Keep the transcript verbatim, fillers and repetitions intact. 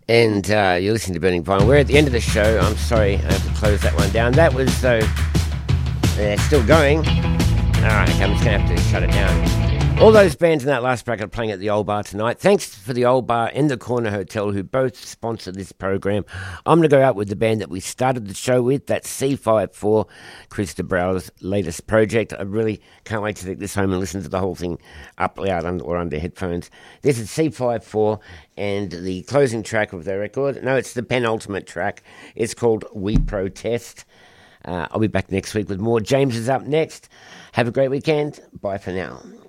And uh, you're listening to Burning Vinyl. We're at the end of the show. I'm sorry, I have to close that one down. That was, though, uh, still going. All right, okay, I'm just going to have to shut it down. All those bands in that last bracket are playing at the Old Bar tonight. Thanks for the Old Bar and the Corner Hotel, who both sponsor this program. I'm going to go out with the band that we started the show with. That's C five four, Chris DeBrow's latest project. I really can't wait to take this home and listen to the whole thing up, loud, under, or under headphones. This is C five four and the closing track of their record. No, it's the penultimate track. It's called We Protest. Uh, I'll be back next week with more. James is up next. Have a great weekend. Bye for now.